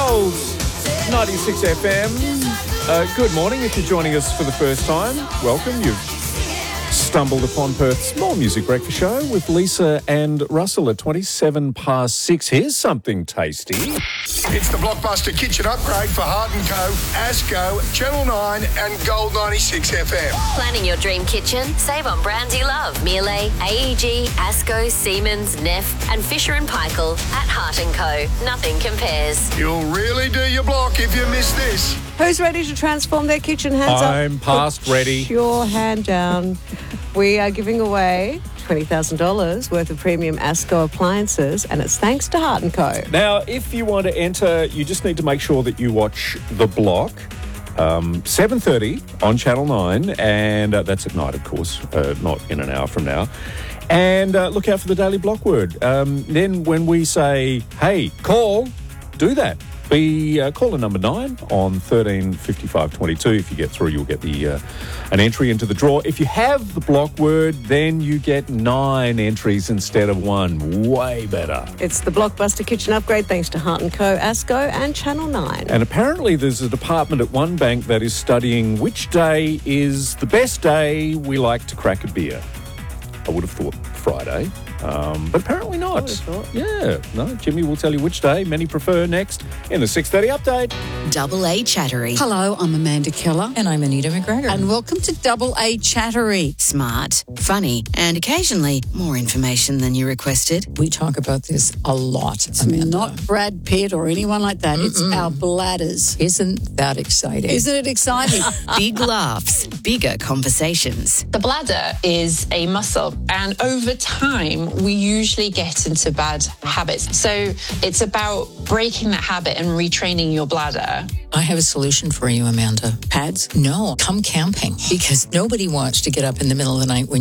Gold 96 FM. Good morning. If you're joining us for the first time, welcome. You've stumbled upon Perth's More Music Breakfast Show with Lisa and Russell at 6:20. Here's something tasty. It's the Blockbuster Kitchen Upgrade for Hart & Co, ASCO, Channel 9 and Gold 96 FM. Planning your dream kitchen? Save on brands you love. Miele, AEG, ASCO, Siemens, Neff and Fisher & Paykel at Hart & Co. Nothing compares. You'll really do your block if you miss this. Who's ready to transform their kitchen? Hands up. I'm past ready. Put your hand down. We are giving away $20,000 worth of premium ASCO appliances, and it's thanks to Hart & Co. Now, if you want to enter, you just need to make sure that you watch The Block, 7:30 on Channel 9, and that's at night, of course, not in an hour from now. And look out for the Daily Block word. Then when we say, hey, call, do that. Be caller number 9 on 135522. If you get through, you'll get an entry into the draw. If you have the block word, then you get 9 entries instead of 1. Way better. It's the Blockbuster Kitchen Upgrade thanks to Hart & Co, ASCO and Channel 9. And apparently there's a department at one bank that is studying which day is the best day we like to crack a beer. I would have thought Friday. But apparently not. I would have thought. Yeah. No, Jimmy will tell you which day many prefer next in the 6:30 update. Double A Chattery. Hello, I'm Amanda Keller. And I'm Anita McGregor. And welcome to Double A Chattery. Smart, funny, and occasionally more information than you requested. We talk about this a lot, Amanda. Not Brad Pitt or anyone like that. It's our bladders. Isn't that exciting? Isn't it exciting? Big laughs, bigger conversations. The bladder is a muscle, and over time, we usually get into bad habits. So it's about breaking that habit and retraining your bladder. I have a solution for you, Amanda. Pads? No, come camping, because nobody wants to get up in the middle of the night when